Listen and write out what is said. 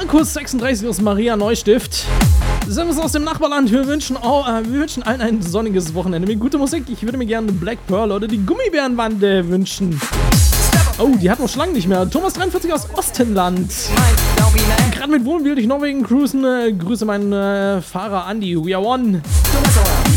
Markus 36 aus Maria Neustift. Servus aus dem Nachbarland. Wir wünschen allen ein sonniges Wochenende mit guter Musik. Ich würde mir gerne Black Pearl oder die Gummibärenbande wünschen. Oh, die hatten wir schon lange nicht mehr. Thomas 43 aus Ostenland. Gerade mit Wohnmobil durch Norwegen cruisen. Grüße meinen Fahrer Andy. We are one.